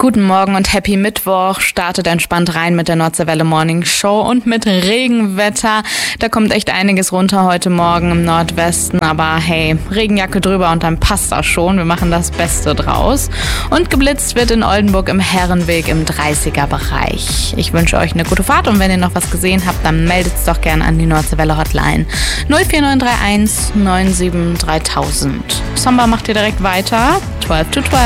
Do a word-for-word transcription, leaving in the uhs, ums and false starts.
Guten Morgen und Happy Mittwoch. Startet entspannt rein mit der Nordseewelle Morning Show und mit Regenwetter. Da kommt echt einiges runter heute Morgen im Nordwesten. Aber hey, Regenjacke drüber und dann passt das schon. Wir machen das Beste draus. Und geblitzt wird in Oldenburg im Herrenweg im dreißiger-Bereich. Ich wünsche euch eine gute Fahrt und wenn ihr noch was gesehen habt, dann meldet es doch gerne an die Nordseewelle Hotline null vier neun drei eins neun sieben drei null null null. Samba macht ihr direkt weiter. zwölf to zwölf.